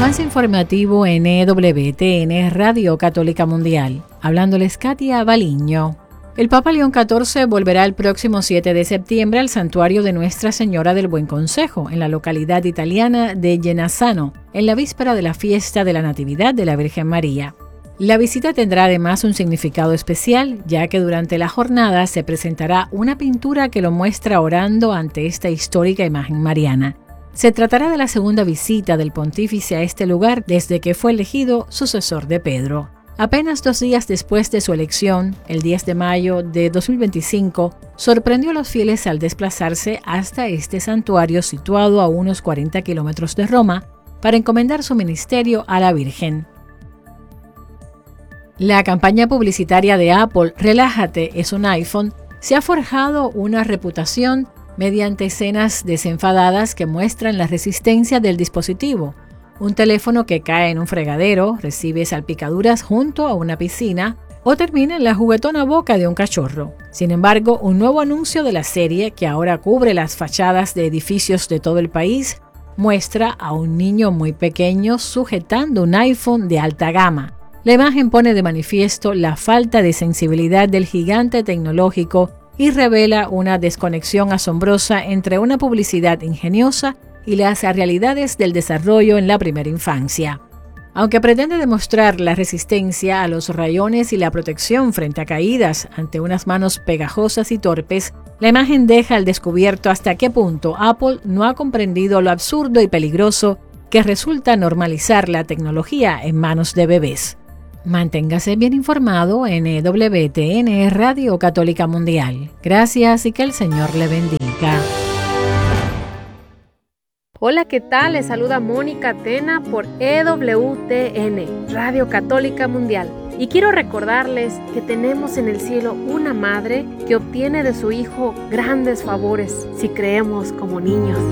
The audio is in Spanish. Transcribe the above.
Avance informativo en EWTN, Radio Católica Mundial. Hablándoles Katia Baliño. El Papa León XIV volverá el próximo 7 de septiembre al santuario de Nuestra Señora del Buen Consejo, en la localidad italiana de Genazzano, en la víspera de la fiesta de la Natividad de la Virgen María. La visita tendrá además un significado especial, ya que durante la jornada se presentará una pintura que lo muestra orando ante esta histórica imagen mariana. Se tratará de la segunda visita del pontífice a este lugar desde que fue elegido sucesor de Pedro. Apenas 2 días después de su elección, el 10 de mayo de 2025, sorprendió a los fieles al desplazarse hasta este santuario situado a unos 40 kilómetros de Roma para encomendar su ministerio a la Virgen. La campaña publicitaria de Apple, Relájate, es un iPhone, se ha forjado una reputación mediante escenas desenfadadas que muestran la resistencia del dispositivo. Un teléfono que cae en un fregadero, recibe salpicaduras junto a una piscina o termina en la juguetona boca de un cachorro. Sin embargo, un nuevo anuncio de la serie, que ahora cubre las fachadas de edificios de todo el país, muestra a un niño muy pequeño sujetando un iPhone de alta gama. La imagen pone de manifiesto la falta de sensibilidad del gigante tecnológico y revela una desconexión asombrosa entre una publicidad ingeniosa y las realidades del desarrollo en la primera infancia. Aunque pretende demostrar la resistencia a los rayones y la protección frente a caídas ante unas manos pegajosas y torpes, la imagen deja al descubierto hasta qué punto Apple no ha comprendido lo absurdo y peligroso que resulta normalizar la tecnología en manos de bebés. Manténgase bien informado en EWTN, Radio Católica Mundial. Gracias y que el Señor le bendiga. Hola, ¿qué tal? Les saluda Mónica Tena por EWTN, Radio Católica Mundial. Y quiero recordarles que tenemos en el cielo una madre que obtiene de su Hijo grandes favores si creemos como niños.